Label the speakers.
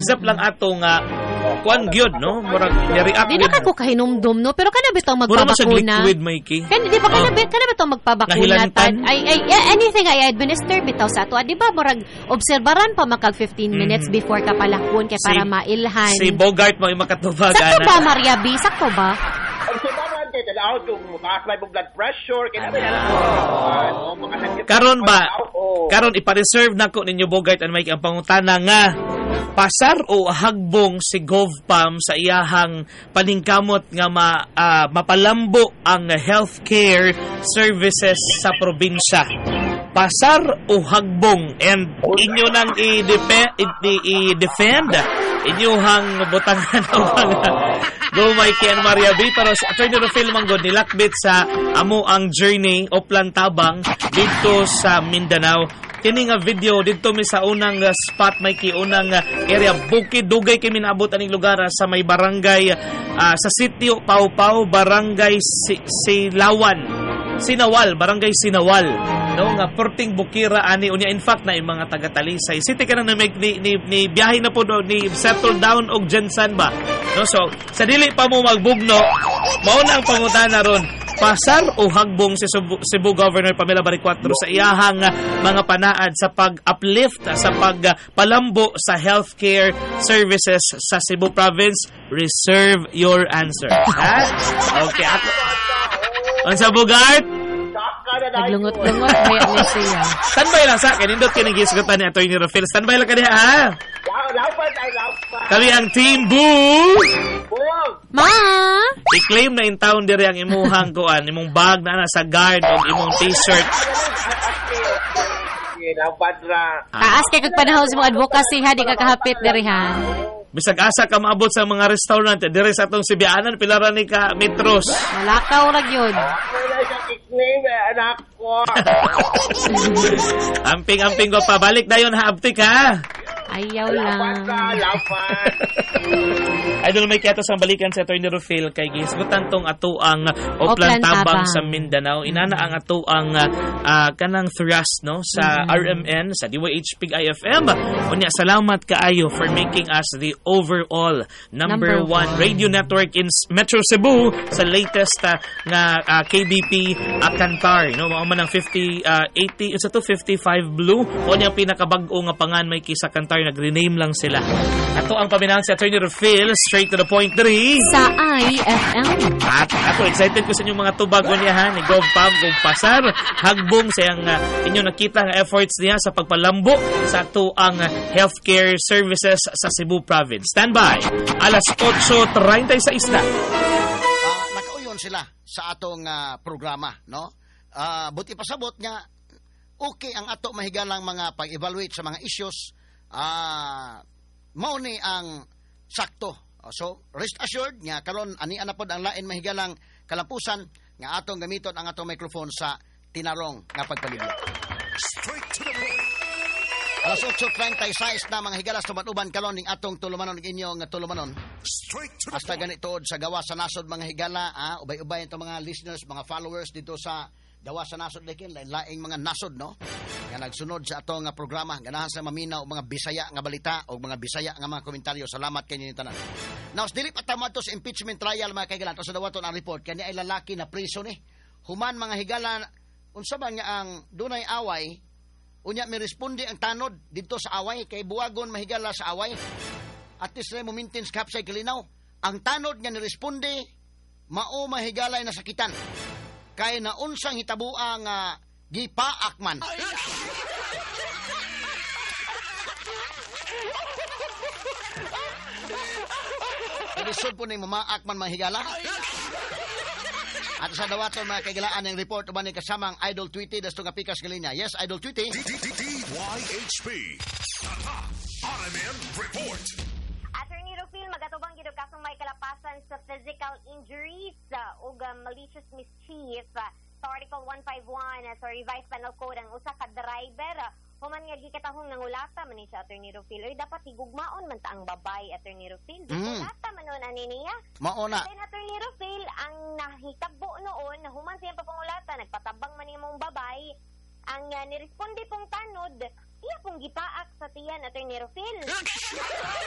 Speaker 1: Except lang ato nga kuan gyud no, murag react.
Speaker 2: Di na ka ko kahinumdum no, pero kana bitaw magpabakuna.
Speaker 1: Liquid Mikey.
Speaker 2: Kan di ba kana bitaw magpabakuna tan. Anything I administer bitaw sa ato, di ba murag obserbaran pa makag 15 minutes before ka palakon kay para mailhan.
Speaker 1: Si Bogart mo makatubag ana.
Speaker 2: Sakto ba Maria B? Sakto ba?
Speaker 3: Tanaw kung mataas may blood pressure
Speaker 1: karon ipa-reserve nako ninyo Bogart and Mike ang pangutana nga pasar o hagbong si GovPam sa iyahang paningkamot nga mapalambo ang healthcare services sa probinsya. Pasar o hagbong, and inyo nang i-defend inyong butangan o mga Go Mikey and Maria B. Pero Attorney Rufil Manggod nilakbit sa amo ang journey o Plantabang dito sa Mindanao. Kini nga video dito mi sa unang spot Mikey, unang area Bukid Dugay kami naabot aning lugar sa may barangay sa sitio Pau-Pau, barangay Sinawal, barangay Sinawal. No nga Porting Bukira ani unya, in fact na yung mga taga-Talisay city kanang ni biyahe na po ni settle down og Jensen ba, no? So sa dili pa mo magbugno mao na ang pangutana ron, pasar o hagbong si Cebu Governor Pamela Baricuatro sa iyahang mga panaad sa pag-uplift sa pagpalambo sa healthcare services sa Cebu Province. Reserve your answer. Ha? Okay, ako unsa Bogart?
Speaker 2: Naglungot-lungot kaya niya siya.
Speaker 1: Standby lang sa akin. Indot kinigisgutan ni Atty. Rufil. Standby lang ka niya, ha? Kami ang Team Boo!
Speaker 2: Ma!
Speaker 1: I-claim na in town diri ang imuhang kuan, imong bag na nasa guard o imong t-shirt.
Speaker 2: Taas kay kag panahon sa mga advocacy ha, di ka kahapit diri ha.
Speaker 1: Bisag asa ka maabot sa mga restaurant diri sa atong Sibianan, pilara ni ka metros.
Speaker 2: Malakaw ra gyud.
Speaker 3: Anak ko.
Speaker 1: Amping ko pa. Balik dayon ha, Abtik ha.
Speaker 2: Ayaw lang.
Speaker 1: Idol may kiatos ang balikan sa Atty. Rufil kay gisgutan tong ato ang Plantabang sa Mindanao. Inana ang ato ang kanang thrust no sa RMN sa DYHP IFM. Unya salamat kaayo for making us the overall number one radio network in Metro Cebu sa latest nga KBP Kantar no, mao man ang 80 sa to 55 Blue. Unya pinakabag-o nga pangan may kisa Kantar, nag-rename lang sila. Ato ang paminahan si Atty. Rufil, straight to the point 3
Speaker 2: sa IFM.
Speaker 1: At ako excited ko sa inyong mga tubag niya ha, ni GovPam, Pasar, hagbong sa yung inyong nakita nga efforts niya sa pagpalambo sa ato ang healthcare services sa Cebu Province. Standby, alas 8:36 na.
Speaker 4: Nakauyon sila sa atong programa, no? Buti pasabot nga okay ang ato mahigalang mga pag-evaluate sa mga issues. Mao ni ang sakto. So rest assured nga karon ani ana pod ang lain mahigalang kalampusan nga atong gamiton ang atong microphone sa tinarong nga pagpalibot. Straight to the point. Alas 8:36 na mga higala sa matuban karon ning atong tulumanon inyong tulumanon. Hasta ganito sa gawa sa nasod mga higala, ubay-ubay ito mga listeners, mga followers dito sa gawa sa nasod lekin, lain-laing mga nasod no. Nga nagsunod sa atong programa, ganahan sa maminaw og mga Bisaya nga balita o mga Bisaya nga mga komentaryo. Salamat kanyo ni tanan. Now, dili pa tama to sa impeachment trial mga higala. To sa dawaton ang report kani ay lalaki na priso ni. Human mga higala, unsa ba nga ang dunay away? Unya mi responde ang tanod dito sa away kay buwagon mahigala sa away. At least mo maintain kapsay kalinaw. Ang tanod nga ni responde mao mahigala na sakitan. Kay na unsang hitabuang gipaak man. Lisod po na yung mamaak man mahigala. At sa dawaton mga kaigalaan ng report uban ni kasamang Idol Tweety dasto nga pikas kalinya. Yes, Idol Tweety.
Speaker 5: DYHP. RMN Report.
Speaker 6: Attorney Rufil, magatubang gid kasong may kalapasan sa physical injuries ug malicious mischief sa Article 151 sa Revised Penal Code ang usa ka driver human nga gikatahong nangulata man ni sa Attorney Rufil. Dapat higugmaon man ta ang babay, Attorney Rufil. Gulata man nun ani niya.
Speaker 4: Mauna.
Speaker 6: Then Attorney Rufil ang nahitabo noon na human siya papangulata nagpatabang man imong babay ang niresponde pong tanod iya pong gipaak sa tiyan Attorney Rufil.